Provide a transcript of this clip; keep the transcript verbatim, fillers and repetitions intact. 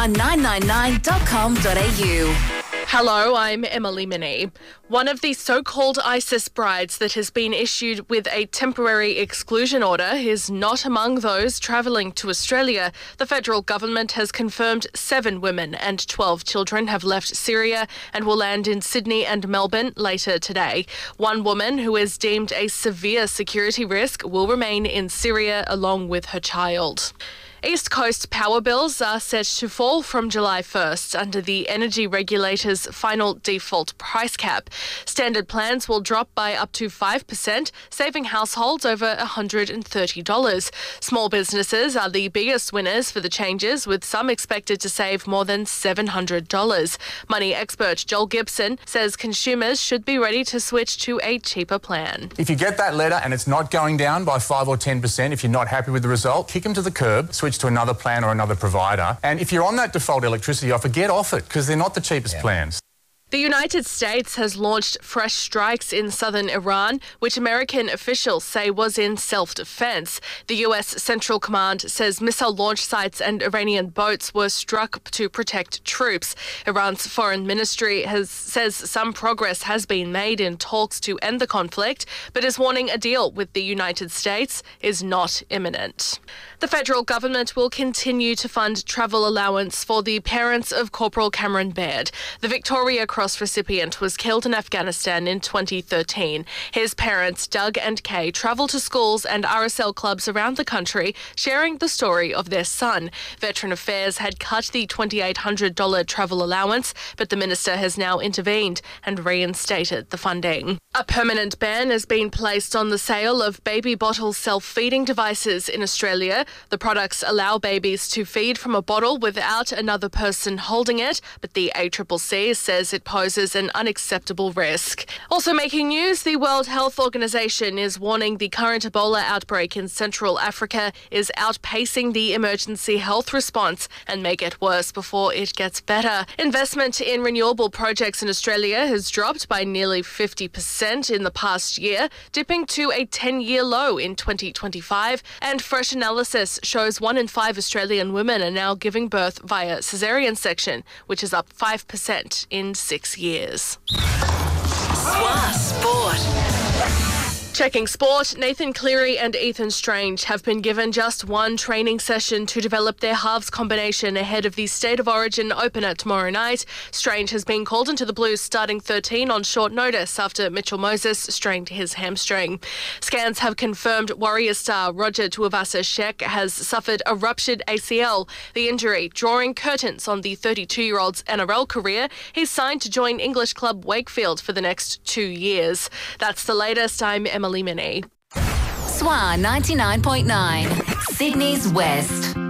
on nine nine nine dot com dot a u. Hello, I'm Emily Minnie. One of the so-called ISIS brides that has been issued with a temporary exclusion order is not among those travelling to Australia. The federal government has confirmed seven women and twelve children have left Syria and will land in Sydney and Melbourne later today. One woman who is deemed a severe security risk will remain in Syria along with her child. East Coast power bills are set to fall from July first under the energy regulator's final default price cap. Standard plans will drop by up to five percent, saving households over one hundred thirty dollars. Small businesses are the biggest winners for the changes, with some expected to save more than seven hundred dollars. Money expert Joel Gibson says consumers should be ready to switch to a cheaper plan. If you get that letter and it's not going down by five or ten percent, if you're not happy with the result, kick them to the curb, switch to another plan or another provider. And if you're on that default electricity offer, get off it, because they're not the cheapest yeah. plans. The United States has launched fresh strikes in southern Iran, which American officials say was in self-defense. The U S Central Command says missile launch sites and Iranian boats were struck to protect troops. Iran's foreign ministry has says some progress has been made in talks to end the conflict, but is warning a deal with the United States is not imminent. The federal government will continue to fund travel allowance for the parents of Corporal Cameron Baird. The Victoria Cross recipient was killed in Afghanistan in twenty thirteen. His parents, Doug and Kay, travel to schools and R S L clubs around the country, sharing the story of their son. Veteran Affairs had cut the two thousand eight hundred dollars travel allowance, but the minister has now intervened and reinstated the funding. A permanent ban has been placed on the sale of baby bottle self-feeding devices in Australia. The products allow babies to feed from a bottle without another person holding it, but the A C C C says it poses an unacceptable risk. Also making news, the World Health Organization is warning the current Ebola outbreak in Central Africa is outpacing the emergency health response and may get worse before it gets better. Investment in renewable projects in Australia has dropped by nearly fifty percent in the past year, dipping to a ten-year low in twenty twenty-five, and fresh analysis shows one in five Australian women are now giving birth via caesarean section, which is up five percent in six years. Swa Sport. Checking sport, Nathan Cleary and Ethan Strange have been given just one training session to develop their halves combination ahead of the State of Origin opener tomorrow night. Strange has been called into the Blues starting thirteen on short notice after Mitchell Moses strained his hamstring. Scans have confirmed Warrior star Roger Tuivasa-Sheck has suffered a ruptured A C L. The injury drawing curtains on the thirty-two-year-old's N R L career. He's signed to join English club Wakefield for the next two years. That's the latest. I'm Emily Minnie. Swa ninety-nine point nine, Sydney's West.